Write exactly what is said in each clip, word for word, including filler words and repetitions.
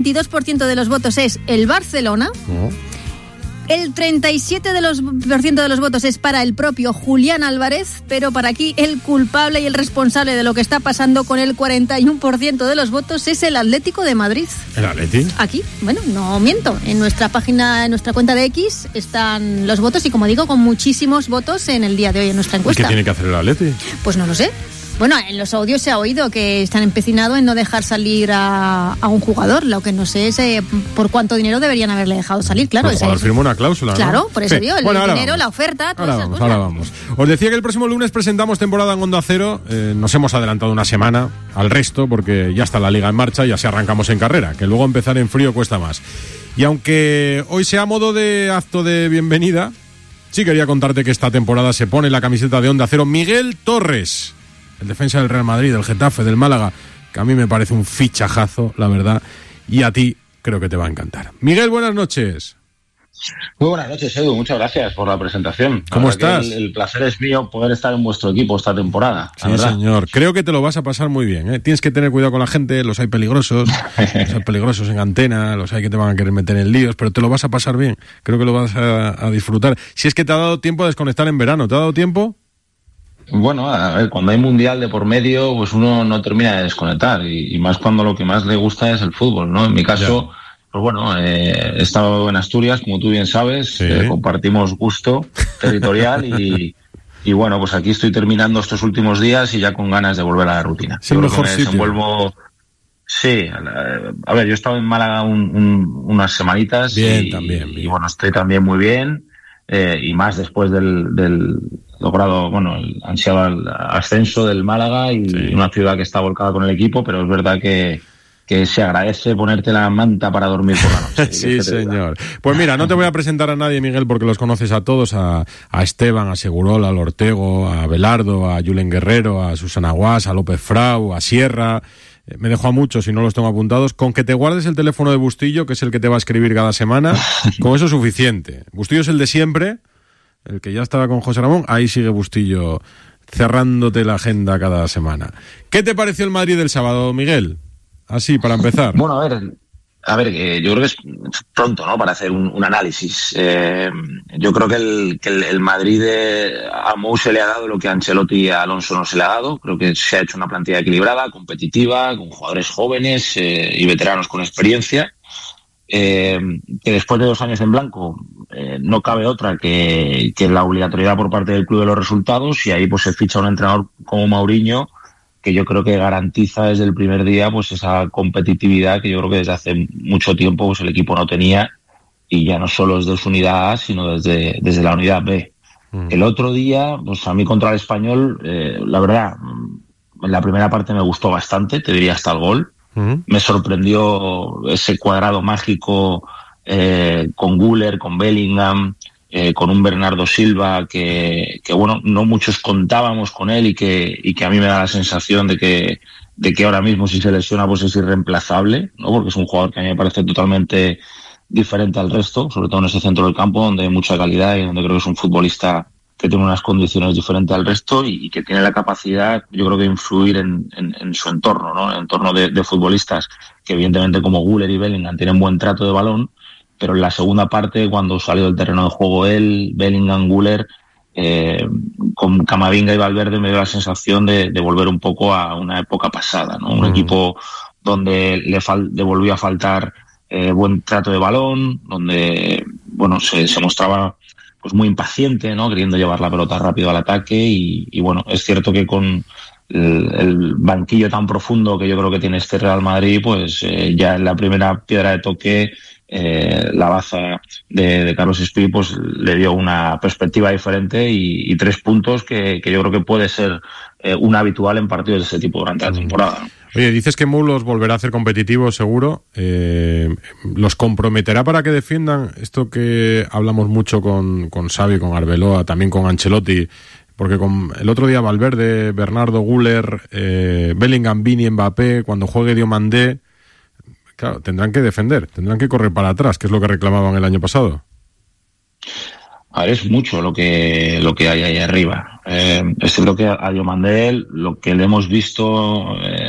veintidós por ciento de los votos es el Barcelona. Oh. El treinta y siete por ciento de los votos es para el propio Julián Álvarez, pero para aquí el culpable y el responsable de lo que está pasando con el cuarenta y uno por ciento de los votos es el Atlético de Madrid. ¿El Atleti? Aquí, bueno, no miento, en nuestra página, en nuestra cuenta de X están los votos y, como digo, con muchísimos votos en el día de hoy en nuestra encuesta. ¿Y qué tiene que hacer el Atleti? Pues no lo sé. Bueno, en los audios se ha oído que están empecinados en no dejar salir a, a un jugador. Lo que no sé es eh, por cuánto dinero deberían haberle dejado salir. Claro, el jugador firmó una cláusula, claro, ¿no? por eso sí. vio el bueno, dinero, vamos. la oferta, todas ahora esas vamos, cosas. ahora vamos. Os decía que el próximo lunes presentamos temporada en Onda Cero. Eh, nos hemos adelantado una semana al resto porque ya está la liga en marcha y así arrancamos en carrera, que luego empezar en frío cuesta más. Y aunque hoy sea modo de acto de bienvenida, sí quería contarte que esta temporada se pone la camiseta de Onda Cero Miguel Torres, el defensa del Real Madrid, del Getafe, del Málaga, que a mí me parece un fichajazo, la verdad, y a ti creo que te va a encantar. Miguel, buenas noches. Muy buenas noches, Edu, muchas gracias por la presentación. ¿Cómo estás? El, el placer es mío poder estar en vuestro equipo esta temporada. Sí, verdad. Señor, creo que te lo vas a pasar muy bien, ¿eh? Tienes que tener cuidado con la gente, los hay peligrosos, los hay peligrosos en antena, los hay que te van a querer meter en líos, pero te lo vas a pasar bien, creo que lo vas a, a disfrutar. Si es que te ha dado tiempo a desconectar en verano, ¿te ha dado tiempo? Bueno, a ver, cuando hay mundial de por medio, pues uno no termina de desconectar, y, y más cuando lo que más le gusta es el fútbol, ¿no? En mi caso, ya. pues bueno, eh, he estado en Asturias, como tú bien sabes, sí. eh, compartimos gusto territorial y, y bueno, pues aquí estoy terminando estos últimos días y ya con ganas de volver a la rutina. Es el mejor sitio. Desenvuelvo... Sí, a ver, yo he estado en Málaga un, un, unas semanitas bien, y, también, bien. y bueno, estoy también muy bien, eh, y más después del... del logrado, bueno, el ansiado ascenso del Málaga y sí. una ciudad que está volcada con el equipo, pero es verdad que, que se agradece ponerte la manta para dormir por la noche. Sí, señor. Pues mira, no te voy a presentar a nadie, Miguel, porque los conoces a todos, a, a Esteban, a Segurola, al Ortego, a Belardo, a Julen Guerrero, a Susana Guas, a López Frau, a Sierra. Me dejo a muchos y no los tengo apuntados. Con que te guardes el teléfono de Bustillo, que es el que te va a escribir cada semana, con eso es suficiente. Bustillo es el de siempre, el que ya estaba con José Ramón, ahí sigue Bustillo cerrándote la agenda cada semana. ¿Qué te pareció el Madrid del sábado, Miguel? Así, para empezar. Bueno, a ver, a ver, eh, yo creo que es pronto, ¿no?, para hacer un, un análisis. Eh, yo creo que el, que el, el Madrid de, a Mou se le ha dado lo que a Ancelotti y a Alonso no se le ha dado. Creo que se ha hecho una plantilla equilibrada, competitiva, con jugadores jóvenes eh, y veteranos con experiencia. Eh, que después de dos años en blanco eh, no cabe otra que, que la obligatoriedad por parte del club de los resultados, y ahí pues se ficha un entrenador como Mourinho, que yo creo que garantiza desde el primer día pues esa competitividad que yo creo que desde hace mucho tiempo pues el equipo no tenía, y ya no solo desde su unidad A, sino desde, desde la unidad B. Mm. El otro día, pues a mí contra el Español, eh, la verdad, en la primera parte me gustó bastante, te diría hasta el gol. Uh-huh. Me sorprendió ese cuadrado mágico eh, con Güler, con Bellingham, eh, con un Bernardo Silva que, que bueno, no muchos contábamos con él, y que, y que a mí me da la sensación de que, de que ahora mismo si se lesiona pues es irreemplazable, ¿no? Porque es un jugador que a mí me parece totalmente diferente al resto, sobre todo en ese centro del campo donde hay mucha calidad y donde creo que es un futbolista que tiene unas condiciones diferentes al resto y, y que tiene la capacidad, yo creo, que de influir en, en, en su entorno, ¿no? En el entorno de, de futbolistas que evidentemente como Güler y Bellingham tienen buen trato de balón, pero en la segunda parte, cuando salió del terreno de juego él, Bellingham, Güler, eh, con Camavinga y Valverde, me dio la sensación de, de volver un poco a una época pasada, ¿no? Un mm. equipo donde le, fal- le volvió a faltar eh, buen trato de balón, donde, bueno, se, se mostraba pues muy impaciente, ¿no?, queriendo llevar la pelota rápido al ataque, y, y bueno, es cierto que con el, el banquillo tan profundo que yo creo que tiene este Real Madrid, pues eh, ya en la primera piedra de toque eh, la baza de, de Carlos Espí pues le dio una perspectiva diferente y, y tres puntos que, que yo creo que puede ser eh, un habitual en partidos de ese tipo durante la temporada, ¿no? Oye, dices que Mou los volverá a hacer competitivos, seguro. Eh, ¿Los comprometerá para que defiendan? Esto que hablamos mucho con, con Xavi, con Arbeloa, también con Ancelotti, porque con el otro día Valverde, Bernardo, Güler, eh, Bellingham, Vini, Mbappé, cuando juegue Diomandé, claro, tendrán que defender, tendrán que correr para atrás, que es lo que reclamaban el año pasado. A ver, es mucho lo que lo que hay ahí arriba. Eh, es cierto que a Diomandé lo que le hemos visto... Eh,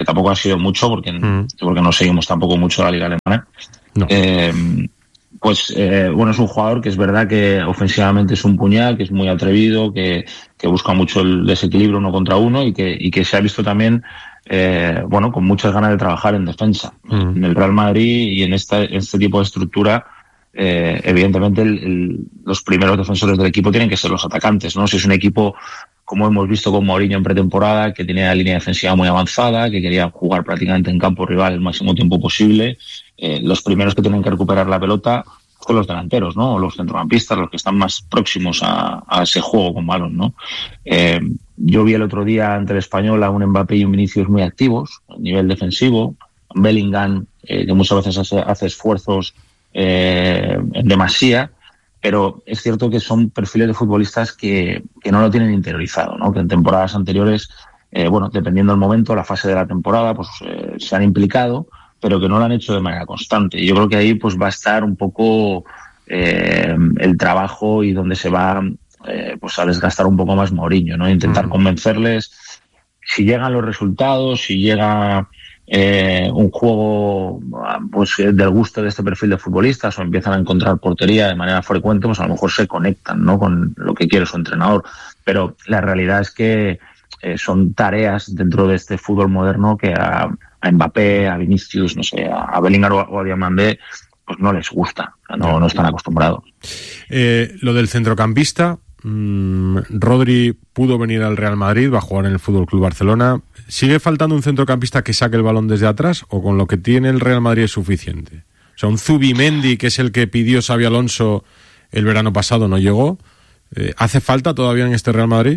que tampoco ha sido mucho porque, mm. porque no seguimos tampoco mucho la liga alemana. No. Eh, pues eh, bueno, es un jugador que es verdad que ofensivamente es un puñal, que es muy atrevido, que, que busca mucho el desequilibrio uno contra uno y que, y que se ha visto también eh, bueno, con muchas ganas de trabajar en defensa. Mm. En el Real Madrid y en esta, este tipo de estructura, eh, evidentemente el, el, los primeros defensores del equipo tienen que ser los atacantes, ¿no? Si es un equipo, como hemos visto con Mourinho en pretemporada, que tenía la línea defensiva muy avanzada, que quería jugar prácticamente en campo rival el máximo tiempo posible, eh, los primeros que tienen que recuperar la pelota son los delanteros, ¿no? O los centrocampistas, los que están más próximos a, a ese juego con balón, ¿no? Eh, yo vi el otro día ante el Español a un Mbappé y un Vinicius muy activos a nivel defensivo, Bellingham, eh, que muchas veces hace, hace esfuerzos eh, en demasía, pero es cierto que son perfiles de futbolistas que, que no lo tienen interiorizado, ¿no? Que en temporadas anteriores, eh, bueno, dependiendo del momento, la fase de la temporada, pues eh, se han implicado, pero que no lo han hecho de manera constante. Y yo creo que ahí pues va a estar un poco eh, el trabajo y donde se va eh, pues a desgastar un poco más Mourinho, ¿no? Intentar uh-huh. convencerles. Si llegan los resultados, si llega eh, un juego pues del gusto de este perfil de futbolistas o empiezan a encontrar portería de manera frecuente, pues a lo mejor se conectan, ¿no? Con lo que quiere su entrenador. Pero la realidad es que eh, son tareas dentro de este fútbol moderno que a, a Mbappé, a Vinicius, no sé, a Bellingham o a Diamandé, pues no les gusta, no, no están acostumbrados. Eh, lo del centrocampista, mmm, Rodri pudo venir al Real Madrid, va a jugar en el Fútbol Club Barcelona. ¿Sigue faltando un centrocampista que saque el balón desde atrás o con lo que tiene el Real Madrid es suficiente? O sea, un Zubimendi, que es el que pidió Xabi Alonso el verano pasado, no llegó. Eh, ¿Hace falta todavía en este Real Madrid?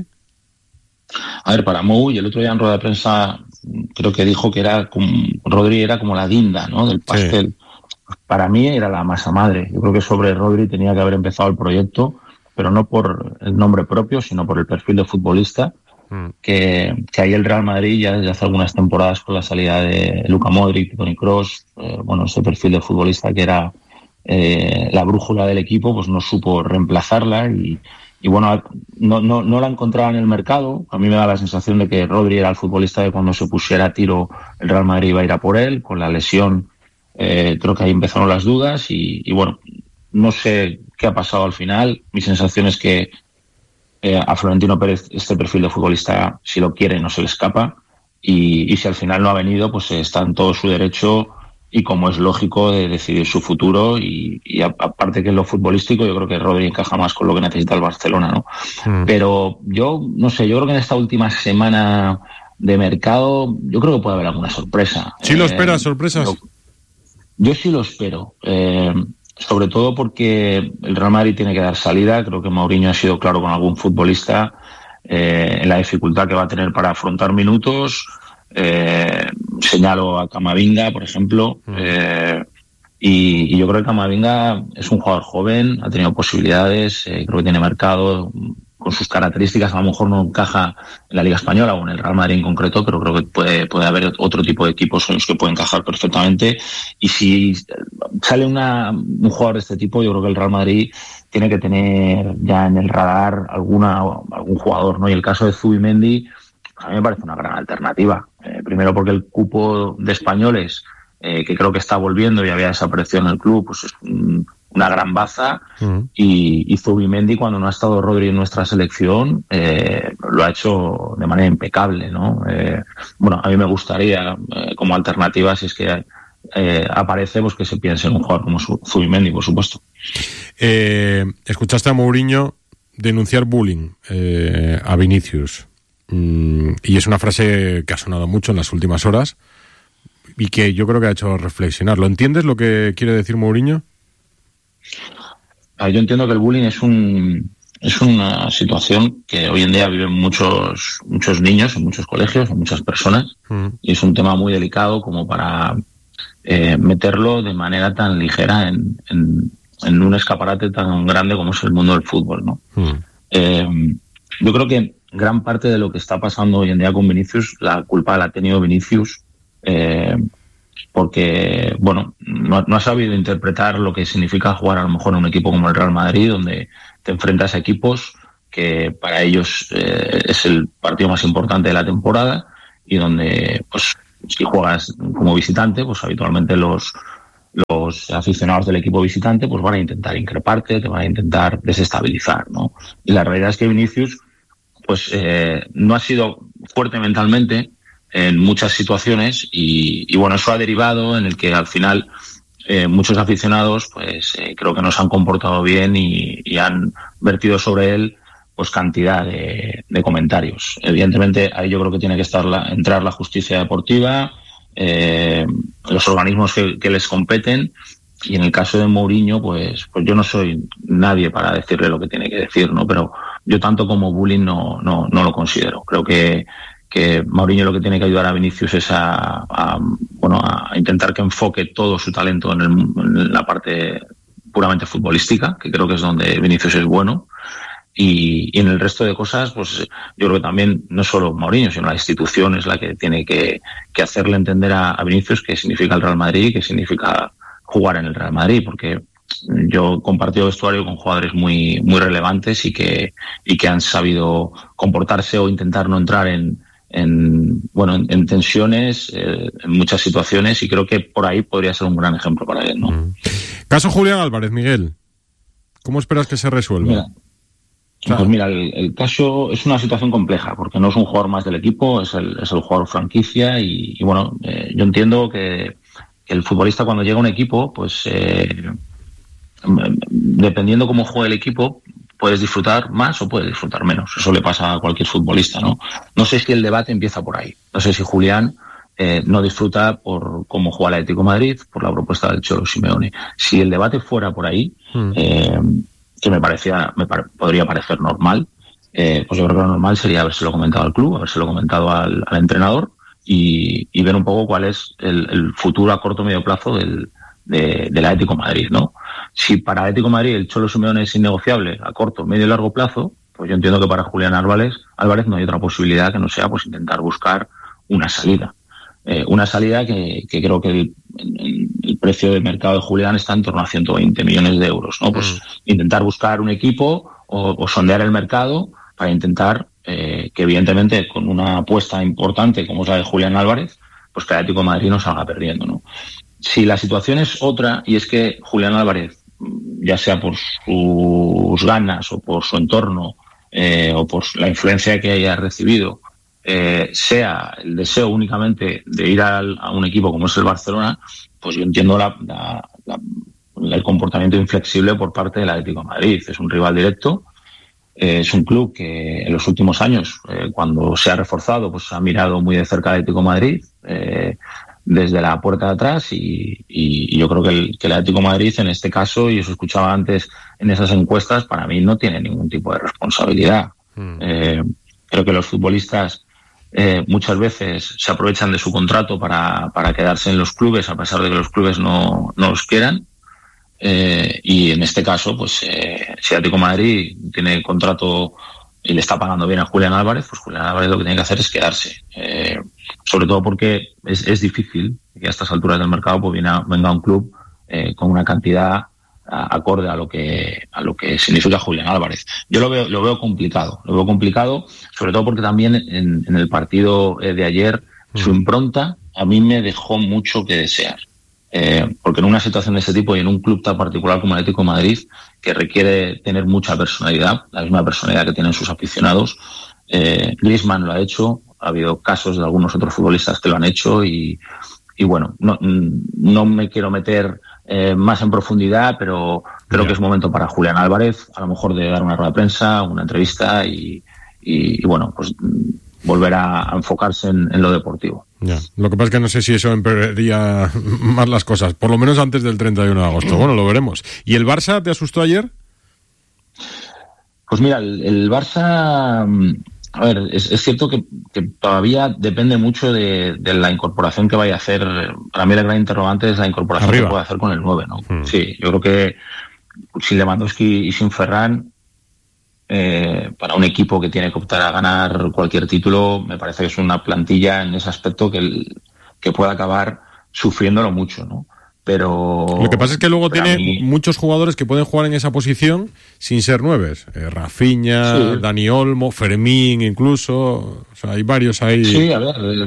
A ver, para Mou, y el otro día en rueda de prensa creo que dijo que era como, Rodri era como la guinda, ¿no?, del pastel. Sí. Para mí era la masa madre. Yo creo que sobre Rodri tenía que haber empezado el proyecto, pero no por el nombre propio, sino por el perfil de futbolista, mm. que, que ahí el Real Madrid ya desde hace algunas temporadas con la salida de Luka Modric, Toni Kroos, eh, bueno, ese perfil de futbolista que era eh, la brújula del equipo, pues no supo reemplazarla y Y bueno, no, no, no la encontraba en el mercado. A mí me da la sensación de que Rodri era el futbolista de cuando se pusiera a tiro el Real Madrid iba a ir a por él. Con la lesión eh, creo que ahí empezaron las dudas y, y bueno, no sé qué ha pasado al final. Mi sensación es que eh, a Florentino Pérez este perfil de futbolista, si lo quiere, no se le escapa. Y, y si al final no ha venido, pues está en todo su derecho y como es lógico de decidir su futuro y, y aparte que en lo futbolístico yo creo que Rodri encaja más con lo que necesita el Barcelona, ¿no? Mm. Pero yo no sé, yo creo que en esta última semana de mercado yo creo que puede haber alguna sorpresa. ¿Sí lo esperas, eh, sorpresas? Yo, yo sí lo espero, eh, sobre todo porque el Real Madrid tiene que dar salida. Creo que Mourinho ha sido claro con algún futbolista eh, en la dificultad que va a tener para afrontar minutos. Eh, señalo a Camavinga, por ejemplo, eh, y, y yo creo que Camavinga es un jugador joven, ha tenido posibilidades, eh, creo que tiene mercado, con sus características a lo mejor no encaja en la Liga Española o en el Real Madrid en concreto, pero creo que puede, puede haber otro tipo de equipos en los que puede encajar perfectamente, y si sale una, un jugador de este tipo, yo creo que el Real Madrid tiene que tener ya en el radar alguna algún jugador, ¿no? Y el caso de Zubimendi a mí me parece una gran alternativa. Eh, primero porque el cupo de españoles, eh, que creo que está volviendo y había desaparecido en el club, pues es un, una gran baza. Uh-huh. Y, y Zubimendi, cuando no ha estado Rodri en nuestra selección, eh, lo ha hecho de manera impecable, ¿no? Eh, bueno, a mí me gustaría, eh, como alternativa, si es que eh, aparece, pues que se piense en un jugador como Zubimendi, por supuesto. Eh, escuchaste a Mourinho denunciar bullying eh, a Vinicius. Y es una frase que ha sonado mucho en las últimas horas y que yo creo que ha hecho reflexionar. ¿Lo entiendes lo que quiere decir Mourinho? Yo entiendo que el bullying es un es una situación que hoy en día viven muchos muchos niños en muchos colegios, en muchas personas, mm. y es un tema muy delicado como para eh, meterlo de manera tan ligera en, en, en un escaparate tan grande como es el mundo del fútbol, ¿no? Mm. Eh, yo creo que gran parte de lo que está pasando hoy en día con Vinicius, la culpa la ha tenido Vinicius, eh, porque, bueno, no, no ha sabido interpretar lo que significa jugar a lo mejor en un equipo como el Real Madrid, donde te enfrentas a equipos que para ellos eh, es el partido más importante de la temporada y donde, pues, si juegas como visitante, pues habitualmente los los aficionados del equipo visitante pues van a intentar increparte, te van a intentar desestabilizar, ¿no? Y la realidad es que Vinicius pues eh, no ha sido fuerte mentalmente en muchas situaciones y, y bueno, eso ha derivado en el que al final eh, muchos aficionados pues eh, creo que no se han comportado bien y, y han vertido sobre él pues cantidad de, de comentarios. Evidentemente ahí yo creo que tiene que estar la, entrar la justicia deportiva, eh, los organismos que, que les competen, y en el caso de Mourinho pues pues yo no soy nadie para decirle lo que tiene que decir, ¿no? Pero yo tanto como bullying no no no lo considero. Creo que que Mourinho lo que tiene que ayudar a Vinicius es a, a bueno a intentar que enfoque todo su talento en, el, en la parte puramente futbolística, que creo que es donde Vinicius es bueno. Y, y en el resto de cosas, pues yo creo que también no solo Mourinho, sino la institución es la que tiene que, que hacerle entender a, a Vinicius qué significa el Real Madrid, qué significa jugar en el Real Madrid, porque yo he compartido vestuario con jugadores muy muy relevantes y que y que han sabido comportarse o intentar no entrar en, en bueno en, en tensiones eh, en muchas situaciones, y creo que por ahí podría ser un gran ejemplo para él, ¿no? Mm. Caso Julián Álvarez, Miguel, ¿cómo esperas que se resuelva? Mira. Pues mira, el, el caso es una situación compleja, porque no es un jugador más del equipo, es el, es el jugador franquicia, y, y bueno, eh, yo entiendo que, que el futbolista cuando llega a un equipo, pues eh, dependiendo cómo juegue el equipo, puedes disfrutar más o puedes disfrutar menos. Eso le pasa a cualquier futbolista, ¿no? No sé si el debate empieza por ahí. No sé si Julián eh, no disfruta por cómo juega el Atlético de Madrid, por la propuesta del Cholo Simeone. Si el debate fuera por ahí, mm. eh, que me parecía, me pare, podría parecer normal, eh, pues yo creo que lo normal sería habérselo comentado al club, habérselo comentado al, al entrenador y, y ver un poco cuál es el, el futuro a corto o medio plazo del, de, del Atlético de Madrid, ¿no? Si para Atlético de Madrid el Cholo Simeone es innegociable a corto, medio y largo plazo, pues yo entiendo que para Julián Álvarez, Álvarez no hay otra posibilidad que no sea pues intentar buscar una salida. Eh, una salida que, que creo que el, el, el precio de mercado de Julián está en torno a ciento veinte millones de euros, ¿no? Pues mm. intentar buscar un equipo o, o sondear el mercado para intentar eh, que evidentemente con una apuesta importante como es la de Julián Álvarez, pues que el Atlético de Madrid no salga perdiendo, ¿no? Si la situación es otra y es que Julián Álvarez, ya sea por sus ganas o por su entorno eh, o por la influencia que haya recibido, Eh, sea el deseo únicamente de ir al, a un equipo como es el Barcelona, pues yo entiendo la, la, la, el comportamiento inflexible por parte del Atlético de Madrid. Es un rival directo, eh, es un club que en los últimos años, eh, cuando se ha reforzado, pues ha mirado muy de cerca al Atlético de Madrid, eh, desde la puerta de atrás, y, y, y yo creo que el, que el Atlético de Madrid en este caso, y eso escuchaba antes en esas encuestas, para mí no tiene ningún tipo de responsabilidad. Mm. Eh, creo que los futbolistas Eh, muchas veces se aprovechan de su contrato para, para quedarse en los clubes, a pesar de que los clubes no, no los quieran. Eh, y en este caso, pues eh, si Atlético de Madrid tiene contrato y le está pagando bien a Julián Álvarez, pues Julián Álvarez lo que tiene que hacer es quedarse. Eh, sobre todo porque es, es difícil que a estas alturas del mercado pues venga, venga un club eh, con una cantidad acorde a lo que a lo que significa Julián Álvarez. Yo lo veo lo veo complicado, lo veo complicado, sobre todo porque también en, en el partido de ayer mm. su impronta a mí me dejó mucho que desear. Eh, porque en una situación de este tipo y en un club tan particular como el Atlético de Madrid, que requiere tener mucha personalidad, la misma personalidad que tienen sus aficionados, eh, Griezmann lo ha hecho, ha habido casos de algunos otros futbolistas que lo han hecho y, y bueno, no, no me quiero meter Eh, más en profundidad, pero creo yeah. que es momento para Julián Álvarez, a lo mejor de dar una rueda de prensa, una entrevista y, y, y bueno, pues volver a, a enfocarse en, en lo deportivo. Yeah. Lo que pasa es que no sé si eso empeoraría más las cosas, por lo menos antes del treinta y uno de agosto. Bueno, lo veremos. ¿Y el Barça te asustó ayer? Pues mira, el, el Barça... A ver, es, es cierto que, que todavía depende mucho de, de la incorporación que vaya a hacer. Para mí el gran interrogante es la incorporación Arriba. que puede hacer con el nueve, ¿no? Mm. Sí, yo creo que sin Lewandowski y sin Ferran, eh, para un equipo que tiene que optar a ganar cualquier título, me parece que es una plantilla en ese aspecto que, el, que puede acabar sufriéndolo mucho, ¿no? Pero lo que pasa es que luego tiene mí... muchos jugadores que pueden jugar en esa posición sin ser nueves. Eh, Rafinha, sí. Dani Olmo, Fermín incluso. O sea, hay varios ahí. Sí, a ver,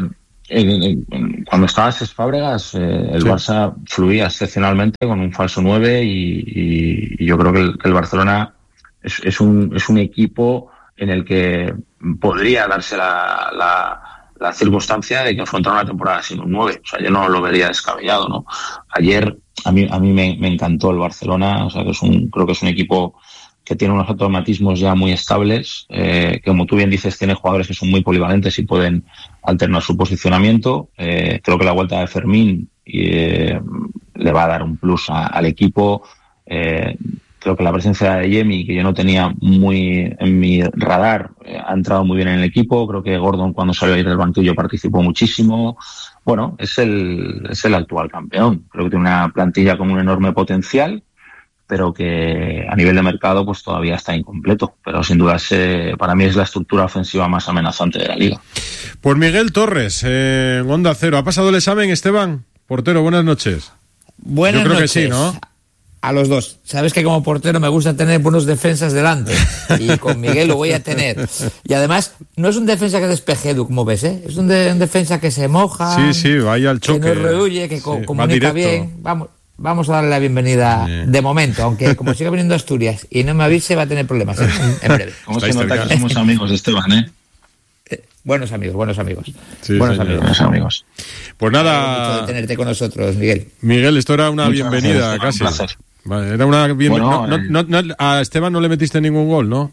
eh, cuando estaba Cesc Fábregas, eh, el sí. Barça fluía excepcionalmente con un falso nueve y, y, y yo creo que el, que el Barcelona es, es, un, es un equipo en el que podría darse la, la, la circunstancia de que afrontar una temporada sin un nueve. O sea, yo no lo vería descabellado, ¿no? Ayer a mí, a mí me, me encantó el Barcelona, o sea, que es un, creo que es un equipo que tiene unos automatismos ya muy estables, eh, que como tú bien dices, tiene jugadores que son muy polivalentes y pueden alternar su posicionamiento. Eh, creo que la vuelta de Fermín eh, le va a dar un plus a, al equipo. Eh, creo que la presencia de Yemi, que yo no tenía muy en mi radar, eh, ha entrado muy bien en el equipo. Creo que Gordon, cuando salió a ir del banquillo, participó muchísimo. Bueno, es el, es el actual campeón. Creo que tiene una plantilla con un enorme potencial, pero que a nivel de mercado pues todavía está incompleto. Pero sin duda es, eh, para mí es la estructura ofensiva más amenazante de la Liga. Pues Miguel Torres, eh, Onda Cero. ¿Ha pasado el examen, Esteban? Portero, buenas noches. Buenas Yo creo noches. que sí, ¿no? A los dos. Sabes que como portero me gusta tener buenos defensas delante. Y con Miguel lo voy a tener. Y además, no es un defensa que despeje, Edu, como ves, ¿eh? Es un, de, un defensa que se moja. Sí, sí, vaya al choque. Que no rehuye, que co- sí, comunica bien. Vamos. Vamos a darle la bienvenida sí. de momento, aunque como siga viniendo a Asturias y no me avise va a tener problemas en, en breve. ¿Cómo se nota que somos amigos de Esteban, eh? eh buenos amigos, buenos amigos. Sí, buenos, señor. amigos. buenos amigos. Pues nada. Mucho de tenerte con nosotros, Miguel. Miguel, esto era una Muchas bienvenida gracias, casi. un placer. Vale, era una bienvenida. Bueno, no, no, no, no, a Esteban no le metiste ningún gol, ¿no?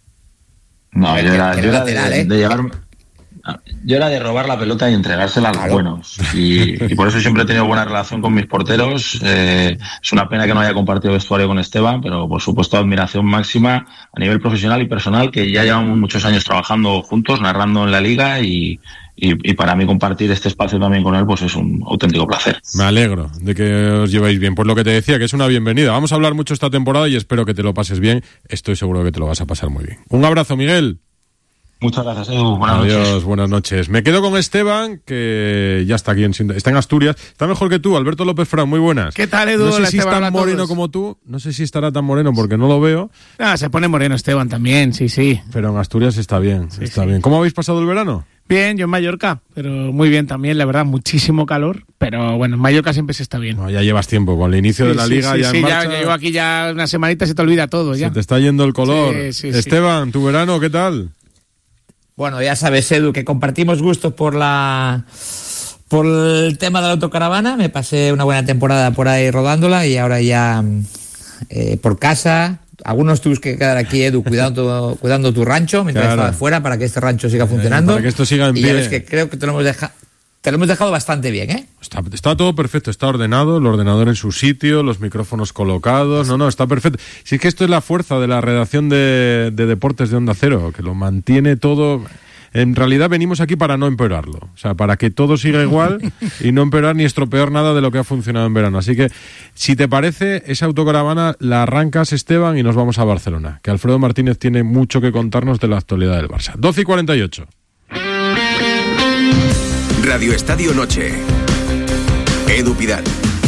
No, yo era, yo era lateral, de, ¿eh? de llevar. Yo era de robar la pelota y entregársela a los claro. buenos. Y, y por eso siempre he tenido buena relación con mis porteros. Eh, es una pena que no haya compartido vestuario con Esteban, pero por supuesto admiración máxima a nivel profesional y personal, que ya llevamos muchos años trabajando juntos, narrando en la Liga y, y, y para mí compartir este espacio también con él pues es un auténtico placer. Me alegro de que os lleváis bien. Pues lo que te decía, que es una bienvenida. Vamos a hablar mucho esta temporada y espero que te lo pases bien. Estoy seguro que te lo vas a pasar muy bien. Un abrazo, Miguel. Muchas gracias, Edu. Buenas Adiós, noches. buenas noches. Me quedo con Esteban, que ya está aquí en, está en Asturias. Está mejor que tú, Alberto López Frau, muy buenas. ¿Qué tal, Edu? No sé Hola, si Esteban, es tan hola a moreno todos. como tú, no sé si estará tan moreno porque no lo veo. Ah, se pone moreno Esteban también, sí, sí. Pero en Asturias está bien, Sí, está sí. bien. ¿Cómo habéis pasado el verano? Bien, yo en Mallorca, pero muy bien también, la verdad, muchísimo calor, pero bueno, en Mallorca siempre se está bien. No, ya llevas tiempo, con el inicio Sí, de la sí, liga sí, ya sí, en ya, marcha. ya llevo aquí ya una semanita y se te olvida todo ya. Se te está yendo el color. Sí, sí, sí. Esteban, ¿tu verano qué tal? Bueno, ya sabes, Edu, que compartimos gustos por la por el tema de la autocaravana. Me pasé una buena temporada por ahí rodándola y ahora ya eh, por casa. Algunos tuvimos que quedar aquí, Edu, cuidando, cuidando tu rancho mientras Claro. estabas fuera para que este rancho siga funcionando. para que esto siga en y pie. ya ves que creo que te lo hemos dejado, te lo hemos dejado bastante bien, ¿eh? Está, está todo perfecto, está ordenado, el ordenador en su sitio, los micrófonos colocados, no, no, está perfecto. Si es que esto es la fuerza de la redacción de, de deportes de Onda Cero, que lo mantiene todo. En realidad venimos aquí para no empeorarlo, o sea, para que todo siga igual y no empeorar ni estropear nada de lo que ha funcionado en verano. Así que, si te parece, esa autocaravana la arrancas, Esteban, y nos vamos a Barcelona, que Alfredo Martínez tiene mucho que contarnos de la actualidad del Barça. doce y cuarenta y ocho. Radio Estadio Noche. Edu Pidal.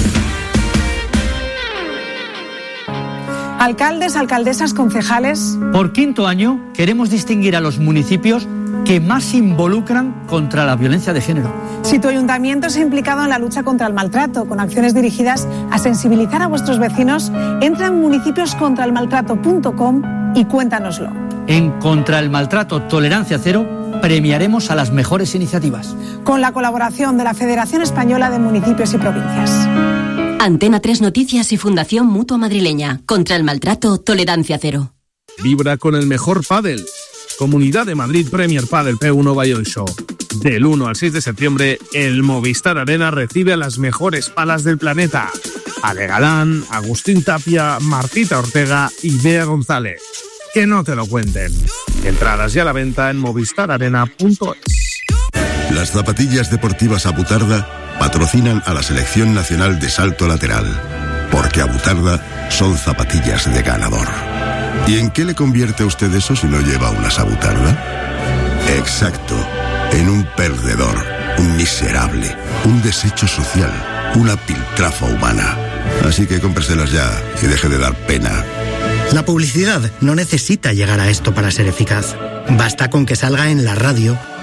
Alcaldes, alcaldesas, concejales. Por quinto año queremos distinguir a los municipios que más se involucran contra la violencia de género. Si tu ayuntamiento se ha implicado en la lucha contra el maltrato con acciones dirigidas a sensibilizar a vuestros vecinos, entra en municipios contra el maltrato punto com y cuéntanoslo. En Contra el Maltrato Tolerancia Cero premiaremos a las mejores iniciativas. Con la colaboración de la Federación Española de Municipios y Provincias. Antena tres Noticias y Fundación Mutua Madrileña. Contra el Maltrato Tolerancia Cero. Vibra con el mejor pádel. Comunidad de Madrid Premier Padel P uno by Oisho. Del uno al seis de septiembre, el Movistar Arena recibe a las mejores palas del planeta. Ale Galán, Agustín Tapia, Martita Ortega y Bea González. Que no te lo cuenten. Entradas ya a la venta en movistar arena punto es. Las zapatillas deportivas Abutarda patrocinan a la Selección Nacional de Salto Lateral. Porque Abutarda son zapatillas de ganador. ¿Y en qué le convierte a usted eso si no lleva una Abutarda? Exacto, en un perdedor, un miserable, un desecho social, una piltrafa humana. Así que cómpreselas ya y deje de dar pena. La publicidad no necesita llegar a esto para ser eficaz. Basta con que salga en la radio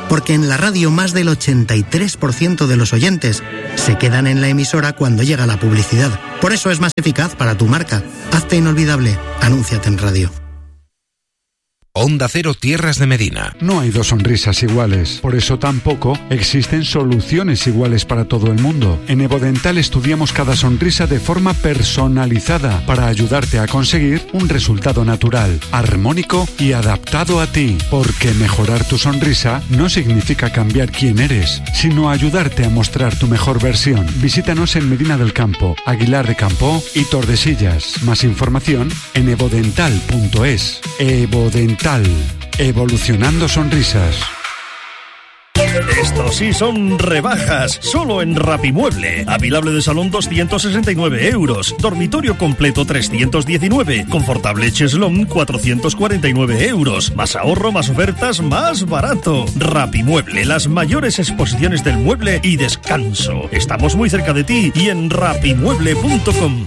porque en la radio más del ochenta y tres por ciento de los oyentes se quedan en la emisora cuando llega la publicidad. Por eso es más eficaz para tu marca. Hazte inolvidable. Anúnciate en radio. Onda Cero Tierras de Medina. No hay dos sonrisas iguales, por eso tampoco existen soluciones iguales para todo el mundo. En Evodental estudiamos cada sonrisa de forma personalizada para ayudarte a conseguir un resultado natural, armónico y adaptado a ti. Porque mejorar tu sonrisa no significa cambiar quién eres, sino ayudarte a mostrar tu mejor versión. Visítanos en Medina del Campo, Aguilar de Campo y Tordesillas. Más información en evodental punto es. Evodental. Evolucionando sonrisas. Estos sí son rebajas, solo en Rapimueble. Avilable de salón doscientos sesenta y nueve euros, dormitorio completo trescientos diecinueve, confortable cheslón cuatrocientos cuarenta y nueve euros. Más ahorro, más ofertas, más barato. Rapimueble, las mayores exposiciones del mueble y descanso. Estamos muy cerca de ti y en rapimueble punto com.